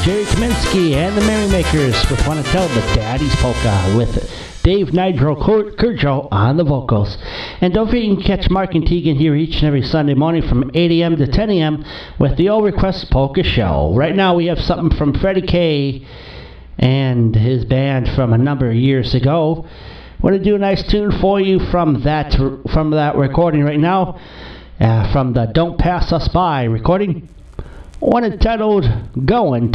Jerry Kaminsky and the Merrymakers with Wanna Tell the Daddy's Polka with Dave Nigel Kurjo on the vocals. And don't forget you can catch Mark and Tegan here each and every Sunday morning from 8 a.m. to 10 a.m. with the All Request Polka Show. Right now we have something from Freddie K and his band from a number of years ago. Want to do a nice tune for you from that recording right now, from the Don't Pass Us By recording. One entitled Going